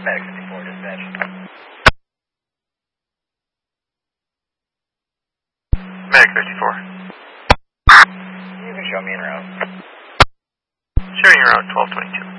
Medic 54 dispatch. Medic 54. You can show me en route. Showing you around 1222.